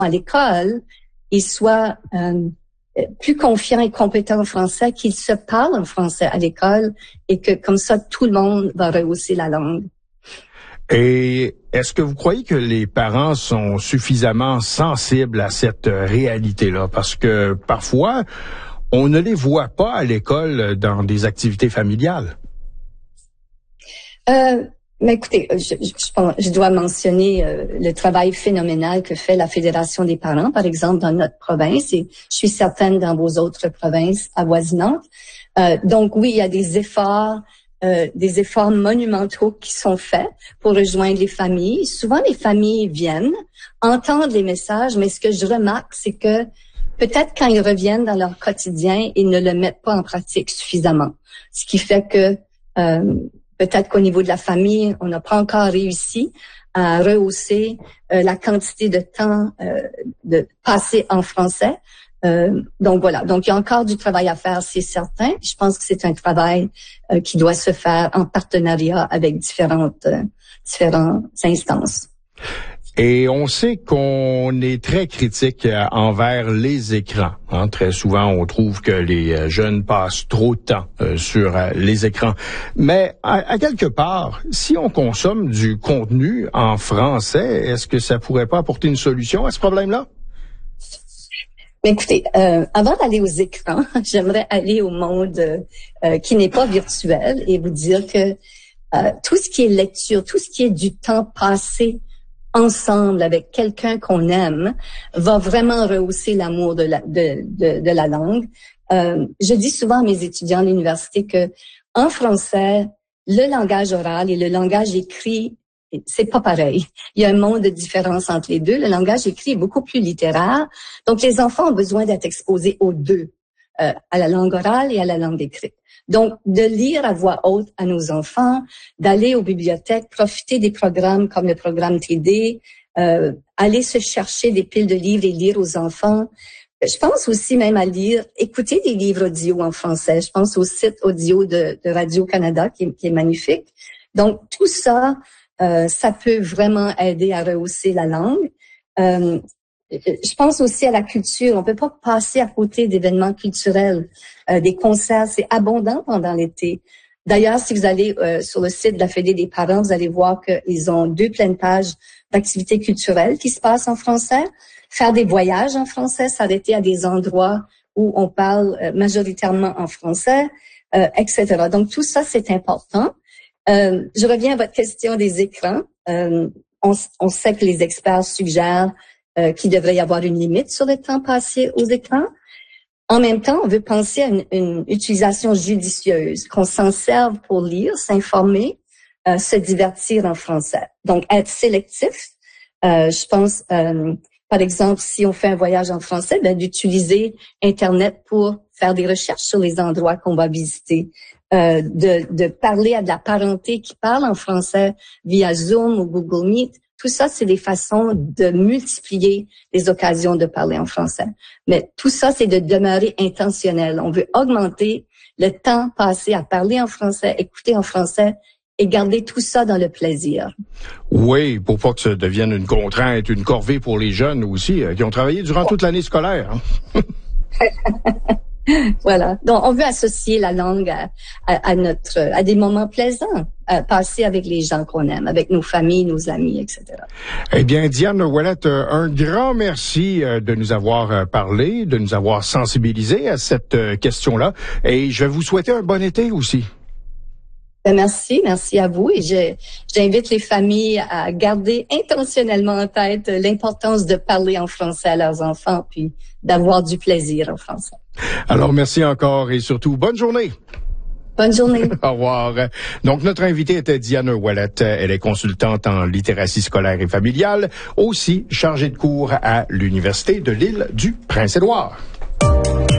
à l'école, ils soient plus confiants et compétents en français, qu'ils se parlent en français à l'école et que comme ça, tout le monde va rehausser la langue. Et est-ce que vous croyez que les parents sont suffisamment sensibles à cette réalité-là? Parce que parfois, on ne les voit pas à l'école dans des activités familiales. Mais écoutez, je dois mentionner le travail phénoménal que fait la Fédération des parents, par exemple, dans notre province, et je suis certaine dans vos autres provinces avoisinantes. Donc oui, il y a des efforts monumentaux qui sont faits pour rejoindre les familles. Souvent, les familles viennent, entendent les messages, mais ce que je remarque, c'est que peut-être quand ils reviennent dans leur quotidien, ils ne le mettent pas en pratique suffisamment. Ce qui fait que peut-être qu'au niveau de la famille, on n'a pas encore réussi à rehausser la quantité de temps de passé en français. Donc voilà. Donc il y a encore du travail à faire, c'est certain. Je pense que c'est un travail qui doit se faire en partenariat avec différentes instances. Et on sait qu'on est très critique envers les écrans. Hein. Très souvent, on trouve que les jeunes passent trop de temps sur les écrans. Mais à quelque part, si on consomme du contenu en français, est-ce que ça pourrait pas apporter une solution à ce problème-là? Mais écoutez, avant d'aller aux écrans, j'aimerais aller au monde qui n'est pas virtuel et vous dire que tout ce qui est lecture, tout ce qui est du temps passé ensemble avec quelqu'un qu'on aime va vraiment rehausser l'amour de la langue. Je dis souvent à mes étudiants à l'université que en français, le langage oral et le langage écrit, c'est pas pareil. Il y a un monde de différence entre les deux. Le langage écrit est beaucoup plus littéraire. Donc, les enfants ont besoin d'être exposés aux deux, à la langue orale et à la langue écrite. Donc, de lire à voix haute à nos enfants, d'aller aux bibliothèques, profiter des programmes comme le programme TD, aller se chercher des piles de livres et lire aux enfants. Je pense aussi même à lire, écouter des livres audio en français. Je pense au site audio de Radio-Canada qui est magnifique. Donc, tout ça, ça peut vraiment aider à rehausser la langue. Je pense aussi à la culture. On peut pas passer à côté d'événements culturels, des concerts. C'est abondant pendant l'été. D'ailleurs, si vous allez sur le site de la Fédé des parents, vous allez voir qu'ils ont 2 pleines pages d'activités culturelles qui se passent en français. Faire des voyages en français, s'arrêter à des endroits où on parle majoritairement en français, etc. Donc, tout ça, c'est important. Je reviens à votre question des écrans. On sait que les experts suggèrent qu'il devrait y avoir une limite sur le temps passé aux écrans. En même temps, on veut penser à une utilisation judicieuse, qu'on s'en serve pour lire, s'informer, se divertir en français. Donc, être sélectif. Je pense, par exemple, si on fait un voyage en français, d'utiliser Internet pour faire des recherches sur les endroits qu'on va visiter. De parler à de la parenté qui parle en français via Zoom ou Google Meet. Tout ça, c'est des façons de multiplier les occasions de parler en français. Mais tout ça, c'est de demeurer intentionnel. On veut augmenter le temps passé à parler en français, écouter en français et garder tout ça dans le plaisir. Oui, pour pas que ça devienne une contrainte, une corvée pour les jeunes aussi, qui ont travaillé durant toute l'année scolaire. Hein? Voilà. Donc, on veut associer la langue à des moments plaisants, passer avec les gens qu'on aime, avec nos familles, nos amis, etc. Eh bien, Diane Ouellette, un grand merci de nous avoir parlé, de nous avoir sensibilisés à cette question-là. Et je vais vous souhaiter un bon été aussi. Merci à vous. Et j'invite les familles à garder intentionnellement en tête l'importance de parler en français à leurs enfants, puis d'avoir du plaisir en français. Alors, merci encore et surtout, bonne journée. Bonne journée. Au revoir. Donc, notre invitée était Diane Ouellette. Elle est consultante en littératie scolaire et familiale, aussi chargée de cours à l'Université de l'Île du Prince-Édouard.